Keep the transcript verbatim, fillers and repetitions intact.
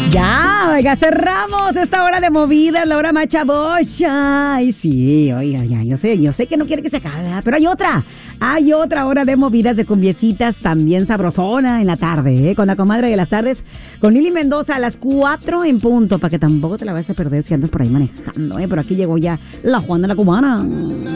Ya, oiga, cerramos esta hora de movidas, la hora machabocha. Ay, sí, oiga, ya, yo sé, yo sé que no quiere que se acabe, pero hay otra. Hay otra hora de movidas, de cumbiecitas, también sabrosona en la tarde, ¿eh? Con la comadre de las tardes, con Lili Mendoza a las cuatro en punto, para que tampoco te la vayas a perder si andas por ahí manejando, ¿eh? Pero aquí llegó ya la Juana la Cubana.